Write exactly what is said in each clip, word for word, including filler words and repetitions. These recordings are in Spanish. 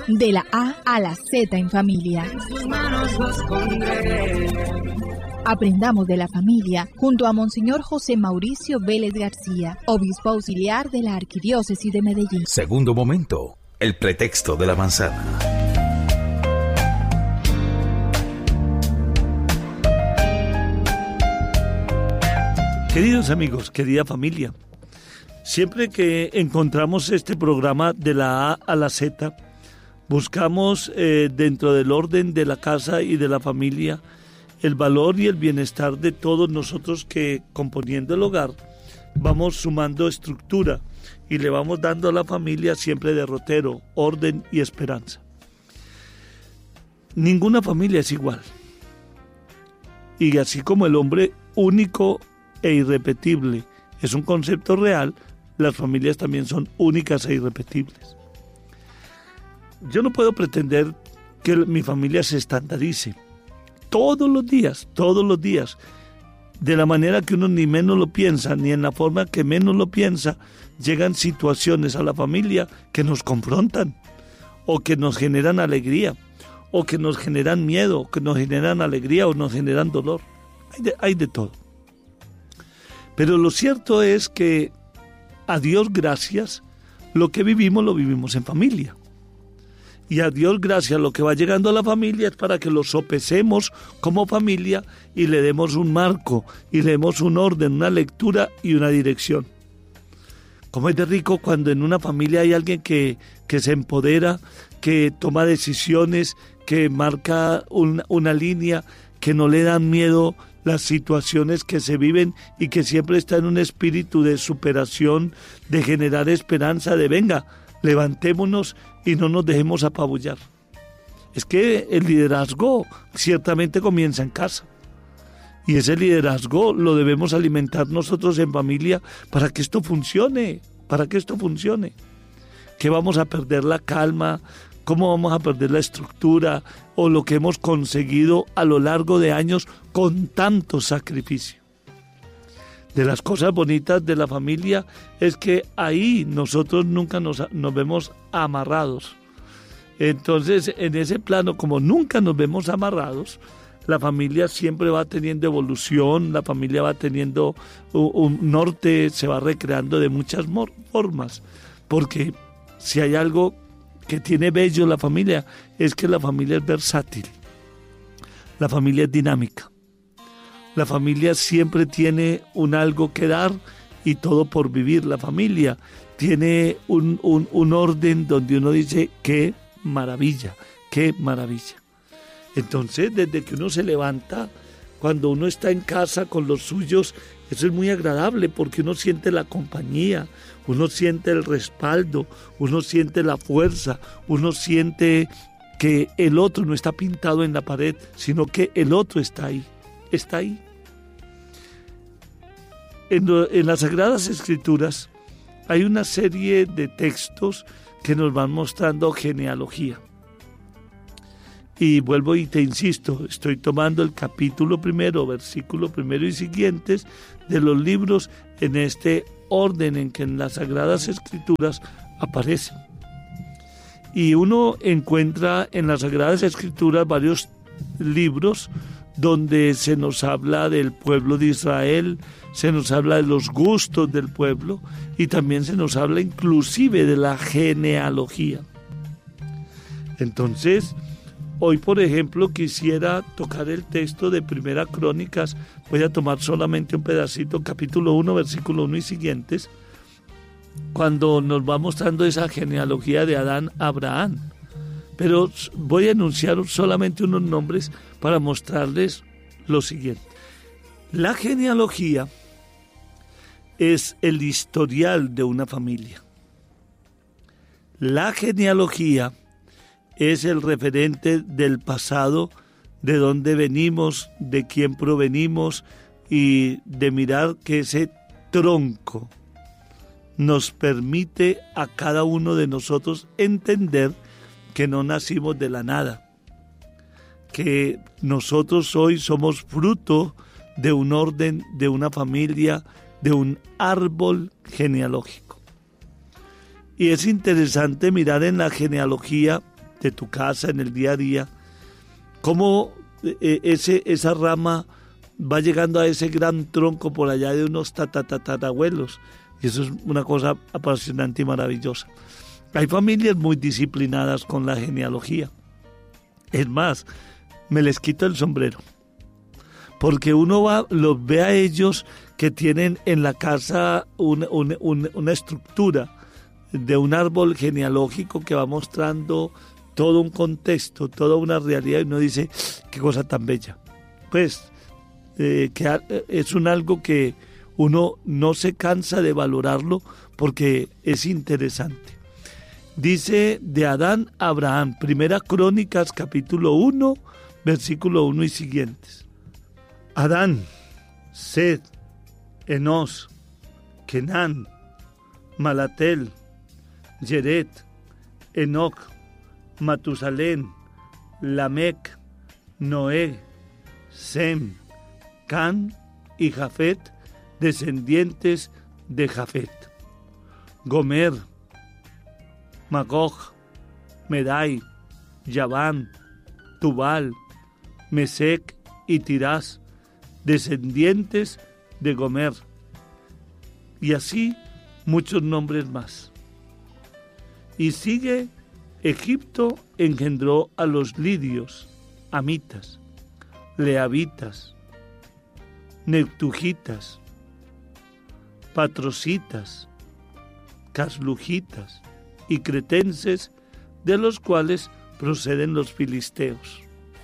De la A a la Z en familia. En sus manos los pondré. Aprendamos de la familia junto a Monseñor José Mauricio Vélez García, obispo auxiliar de la Arquidiócesis de Medellín. Segundo momento, el pretexto de la manzana. Queridos amigos, querida familia, siempre que encontramos este programa de la A a la Z, buscamos eh, dentro del orden de la casa y de la familia el valor y el bienestar de todos nosotros que, componiendo el hogar, vamos sumando estructura y le vamos dando a la familia siempre derrotero, orden y esperanza. Ninguna familia es igual. Y así como el hombre único e irrepetible es un concepto real, las familias también son únicas e irrepetibles. Yo no puedo pretender que mi familia se estandarice. Todos los días, todos los días, de la manera que uno ni menos lo piensa, ni en la forma que menos lo piensa, llegan situaciones a la familia que nos confrontan, o que nos generan alegría, o que nos generan miedo, o que nos generan alegría, o nos generan dolor. Hay de, hay de todo. Pero lo cierto es que, a Dios gracias, lo que vivimos lo vivimos en familia. Y a Dios gracias, lo que va llegando a la familia es para que lo sopesemos como familia y le demos un marco, y le demos un orden, una lectura y una dirección. Como es de rico cuando en una familia hay alguien que, que se empodera, que toma decisiones, que marca un, una línea, que no le dan miedo las situaciones que se viven y que siempre está en un espíritu de superación, de generar esperanza, de venga, levantémonos y no nos dejemos apabullar. Es que el liderazgo ciertamente comienza en casa. Y ese liderazgo lo debemos alimentar nosotros en familia para que esto funcione, para que esto funcione. ¿Qué vamos a perder la calma? ¿Cómo vamos a perder la estructura o lo que hemos conseguido a lo largo de años con tanto sacrificio? De las cosas bonitas de la familia es que ahí nosotros nunca nos, nos vemos amarrados. Entonces, en ese plano, como nunca nos vemos amarrados, la familia siempre va teniendo evolución, la familia va teniendo un, un norte, se va recreando de muchas formas. Porque si hay algo que tiene bello la familia, es que la familia es versátil, la familia es dinámica. La familia siempre tiene un algo que dar y todo por vivir. La familia tiene un, un, un orden donde uno dice, qué maravilla, qué maravilla. Entonces, desde que uno se levanta, cuando uno está en casa con los suyos, eso es muy agradable porque uno siente la compañía, uno siente el respaldo, uno siente la fuerza, uno siente que el otro no está pintado en la pared, sino que el otro está ahí, está ahí. En, lo, en las Sagradas Escrituras hay una serie de textos que nos van mostrando genealogía. Y vuelvo y te insisto, estoy tomando el capítulo primero, versículo primero y siguientes de los libros en este orden en que en las Sagradas Escrituras aparecen. Y uno encuentra en las Sagradas Escrituras varios libros donde se nos habla del pueblo de Israel, se nos habla de los gustos del pueblo y también se nos habla inclusive de la genealogía. Entonces, hoy por ejemplo quisiera tocar el texto de Primera Crónicas, voy a tomar solamente un pedacito, capítulo uno, versículo uno y siguientes, cuando nos va mostrando esa genealogía de Adán a Abraham. Pero voy a enunciar solamente unos nombres para mostrarles lo siguiente. La genealogía es el historial de una familia. La genealogía es el referente del pasado, de dónde venimos, de quién provenimos y de mirar que ese tronco nos permite a cada uno de nosotros entender que no nacimos de la nada, que nosotros hoy somos fruto de un orden, de una familia, de un árbol genealógico. Y es interesante mirar en la genealogía de tu casa, en el día a día, cómo eh, ese, esa rama va llegando a ese gran tronco por allá de unos tatarabuelos. Y eso es una cosa apasionante y maravillosa. Hay familias muy disciplinadas con la genealogía. Es más, me les quito el sombrero. Porque uno va, los ve a ellos que tienen en la casa una, una, una, una estructura de un árbol genealógico que va mostrando todo un contexto, toda una realidad, y uno dice, qué cosa tan bella. Pues eh, que es un algo que uno no se cansa de valorarlo porque es interesante. Dice de Adán a Abraham, Primera Crónicas, capítulo uno, versículo uno y siguientes. Adán, Set, Enos, Kenán, Malatel, Yeret, Enoc, Matusalén, Lamec, Noé, Sem, Can y Jafet, descendientes de Jafet. Gomer, Magog, Medai, Yaván, Tubal, Mesec y Tirás, descendientes de Gomer. Y así muchos nombres más. Y sigue, Egipto engendró a los lidios, amitas, leavitas, neptugitas, patrocitas, caslujitas y cretenses, de los cuales proceden los filisteos.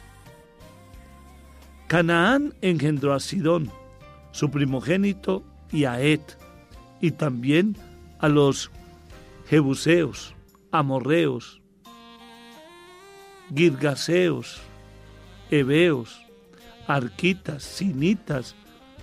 Canaán engendró a Sidón, su primogénito, y a Et, y también a los jebuseos, amorreos, girgaseos, heveos, arquitas, sinitas,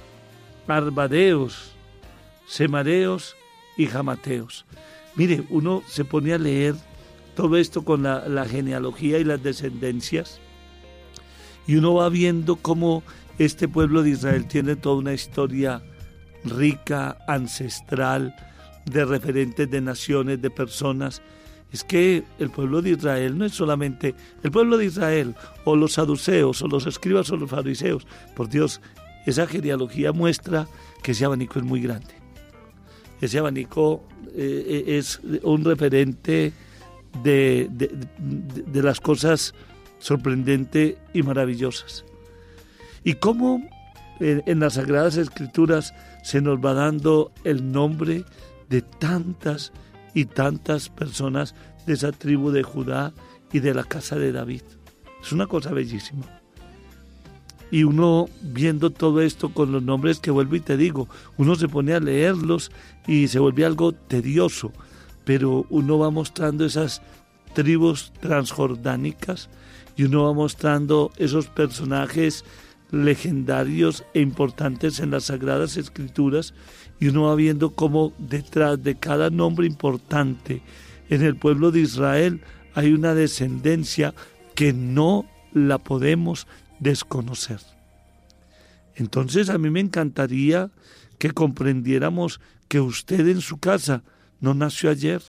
arbadeos, semareos y jamateos. Mire, uno se pone a leer todo esto con la, la genealogía y las descendencias, y uno va viendo cómo este pueblo de Israel tiene toda una historia rica, ancestral, de referentes de naciones, de personas. Es que el pueblo de Israel no es solamente el pueblo de Israel, o los saduceos, o los escribas, o los fariseos. Por Dios, esa genealogía muestra que ese abanico es muy grande. Ese abanico eh, es un referente de, de, de, de las cosas sorprendentes y maravillosas. Y cómo en, en las Sagradas Escrituras se nos va dando el nombre de tantas y tantas personas de esa tribu de Judá y de la casa de David. Es una cosa bellísima. Y uno viendo todo esto con los nombres que vuelvo y te digo, uno se pone a leerlos y se vuelve algo tedioso, pero uno va mostrando esas tribus transjordánicas y uno va mostrando esos personajes legendarios e importantes en las Sagradas Escrituras, y uno va viendo cómo detrás de cada nombre importante en el pueblo de Israel hay una descendencia que no la podemos desconocer. Entonces a mí me encantaría que comprendiéramos que usted en su casa no nació ayer,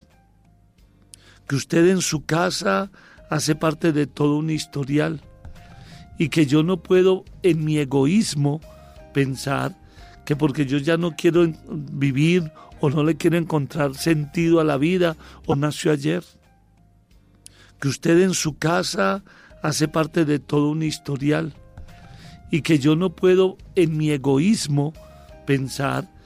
que usted en su casa hace parte de todo un historial, y que yo no puedo en mi egoísmo pensar que porque yo ya no quiero vivir o no le quiero encontrar sentido a la vida, o nació ayer. Que usted en su casa hace parte de todo un historial, y que yo no puedo en mi egoísmo pensar